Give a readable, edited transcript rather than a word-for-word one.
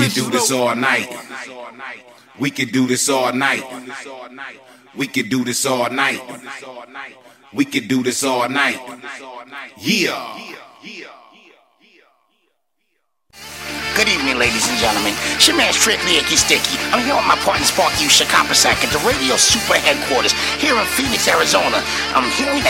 could do this all night. We could do this all night. We could do this all night. We could do this all night. Yeah. Good evening, ladies and gentlemen. It's your man Strictly Icky Sticky. I'm here with my partner Sparky Shakapasak at the Radio Super Headquarters here in Phoenix, Arizona. I'm hearing that